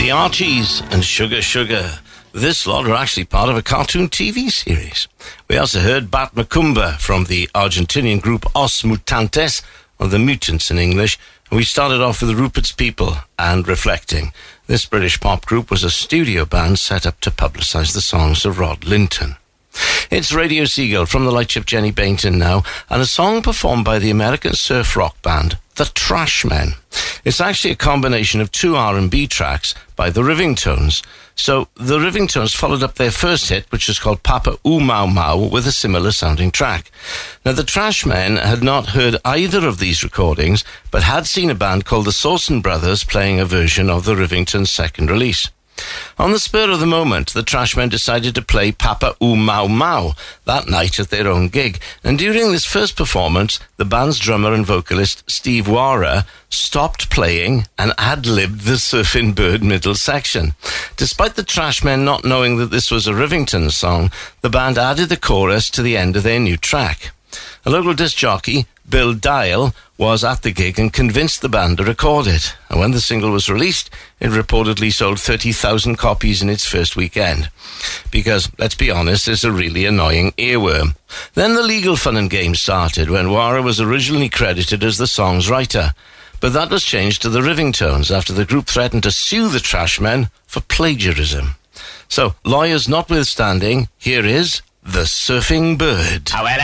The Archies and Sugar Sugar. This lot are actually part of a cartoon TV series. We also heard Bat Macumba from the Argentinian group Os Mutantes, or The Mutants in English. And we started off with Rupert's People and Reflecting. This British pop group was a studio band set up to publicise the songs of Rod Linton. It's Radio Seagull from the Lightship Jenny Bainton now, and a song performed by the American surf rock band The Trashmen. It's actually a combination of two R&B tracks by the Rivingtones. So the Rivingtones followed up their first hit, which was called Papa Ooh Mau Mau, with a similar sounding track. Now the Trashmen had not heard either of these recordings, but had seen a band called the Sawson Brothers playing a version of the Rivingtons' second release. On the spur of the moment, the Trashmen decided to play Papa Ooh Mau Mau that night at their own gig. And during this first performance, the band's drummer and vocalist Steve Wara stopped playing and ad-libbed the Surfing Bird middle section. Despite the Trashmen not knowing that this was a Rivington song, the band added the chorus to the end of their new track. A local disc jockey, Bill Dial, was at the gig and convinced the band to record it. And when the single was released, it reportedly sold 30,000 copies in its first weekend. Because, let's be honest, it's a really annoying earworm. Then the legal fun and games started when Wara was originally credited as the song's writer. But that was changed to the Rivingtones after the group threatened to sue the Trashmen for plagiarism. So, lawyers notwithstanding, here is The Surfing Bird.